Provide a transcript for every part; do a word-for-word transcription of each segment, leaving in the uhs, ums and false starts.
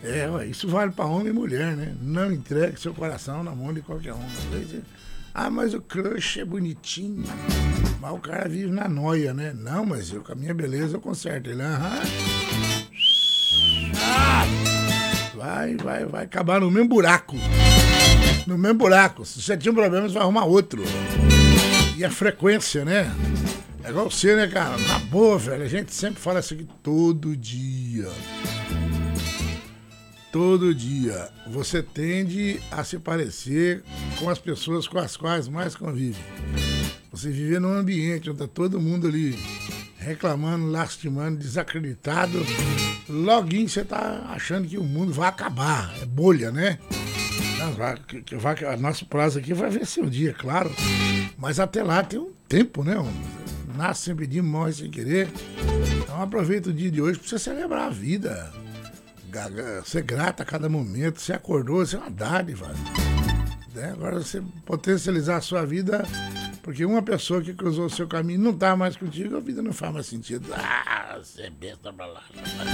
É, ué, isso vale para homem e mulher, né? Não entregue seu coração na mão de qualquer um. Às vezes, ah, mas o crush é bonitinho. Mas o cara vive na noia, né? Não, mas eu com a minha beleza eu conserto. Ele, aham. Ah, vai, vai, vai acabar no mesmo buraco. No mesmo buraco. Se você tinha um problema, você vai arrumar outro. E a frequência, né? É igual você, né, cara? Na boa, velho. A gente sempre fala isso aqui todo dia. Todo dia. Você tende a se parecer com as pessoas com as quais mais convive. Você viver num ambiente onde tá todo mundo ali reclamando, lastimando, desacreditado. Loguinho você tá achando que o mundo vai acabar. É bolha, né? Não, vai, que, vai, a nosso prazo aqui vai vencer um dia, claro. Mas até lá tem um tempo, né? Nasce sem pedir, morre sem querer. Então aproveita o dia de hoje pra você celebrar a vida. Ser grata a cada momento. Você acordou, você é uma dádiva. Né? Agora você potencializar a sua vida, porque uma pessoa que cruzou o seu caminho não tá mais contigo, a vida não faz mais sentido. Ah, você é besta pra lá.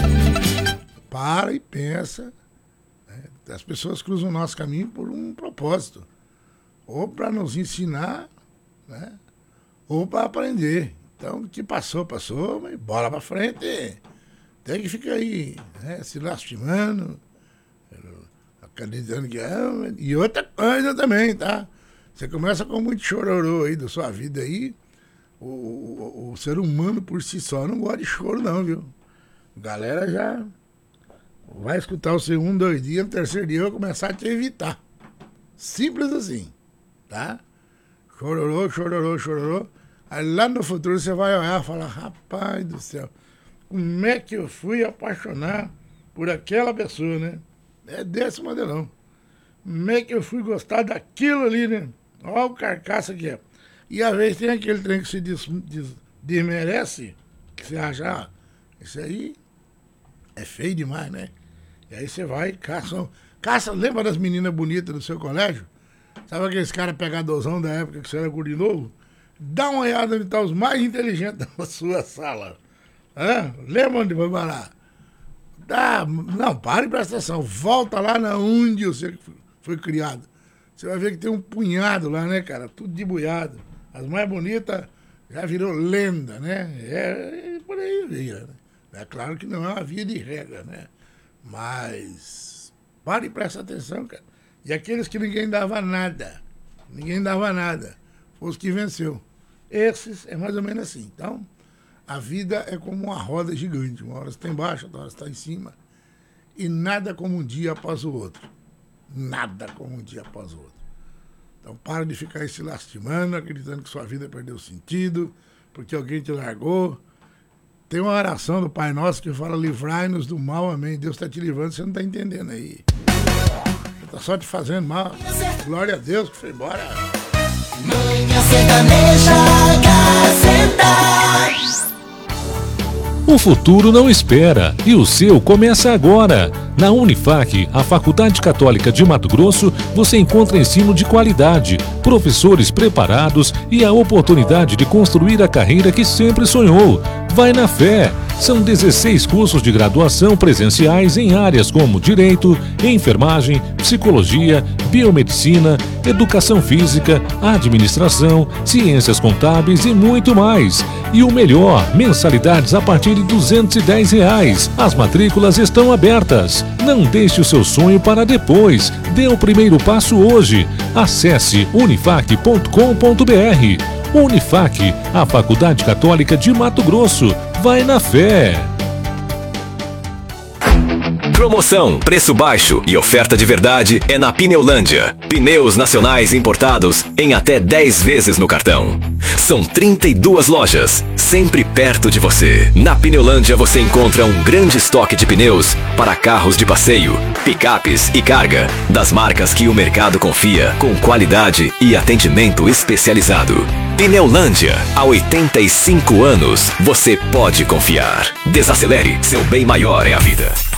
Para e pensa. Né? As pessoas cruzam o nosso caminho por um propósito. Ou para nos ensinar, né? Ou para aprender. Então, o que passou, passou, mas bola pra frente. Tem que ficar aí, né, se lastimando, acreditando que é. E outra coisa também, tá? Você começa com muito chororô aí da sua vida aí. O, o, o ser humano por si só não gosta de choro, não, viu? A galera já vai escutar o seu um, dois dias, no terceiro dia vai começar a te evitar. Simples assim, tá? Chororô, chororô, chororô. Aí lá no futuro você vai olhar e falar, rapaz do céu, como é que eu fui apaixonar por aquela pessoa, né? É desse modelão. Como é que eu fui gostar daquilo ali, né? Olha o carcaça que é. E às vezes tem aquele trem que se des, des, desmerece, que você acha, ah, isso aí é feio demais, né? E aí você vai e caça. Caça, lembra das meninas bonitas do seu colégio? Sabe aqueles caras pegadorzão da época que você era guri novo? Dá uma olhada onde estão os mais inteligentes da sua sala. Hã? Lembra onde vai parar? Dá, não, para e presta atenção. Volta lá na onde você foi criado. Você vai ver que tem um punhado lá, né, cara? Tudo de buiado. As mais bonitas já virou lenda, né? É, é por aí via, né? É claro que não é uma via de regra, né? Mas para e presta atenção, cara. E aqueles que ninguém dava nada, ninguém dava nada, foi os que venceu. Esses é mais ou menos assim. Então, a vida é como uma roda gigante. Uma hora você está embaixo, outra hora você está em cima. E nada como um dia após o outro. Nada como um dia após o outro. Então, para de ficar aí se lastimando, acreditando que sua vida perdeu sentido, porque alguém te largou. Tem uma oração do Pai Nosso que fala, livrai-nos do mal, amém. Deus está te livrando, você não está entendendo aí. Você está só te fazendo mal. Glória a Deus que foi embora. Manhã Sertaneja, Gazeta. O futuro não espera e o seu começa agora. Na Unifac, a Faculdade Católica de Mato Grosso, você encontra ensino de qualidade, professores preparados e a oportunidade de construir a carreira que sempre sonhou. Vai na fé! São dezesseis cursos de graduação presenciais em áreas como Direito, Enfermagem, Psicologia, Biomedicina, Educação Física, Administração, Ciências Contábeis e muito mais. E o melhor, mensalidades a partir de duzentos e dez reais. As matrículas estão abertas. Não deixe o seu sonho para depois. Dê o primeiro passo hoje. Acesse unifac ponto com ponto br. Unifac, a Faculdade Católica de Mato Grosso. Vai na fé! Promoção, preço baixo e oferta de verdade é na Pneulândia. Pneus nacionais importados em até dez vezes no cartão. São trinta e duas lojas, sempre perto de você. Na Pneulândia você encontra um grande estoque de pneus para carros de passeio, picapes e carga, das marcas que o mercado confia, com qualidade e atendimento especializado. Pneulândia, há oitenta e cinco anos, você pode confiar. Desacelere, seu bem maior é a vida.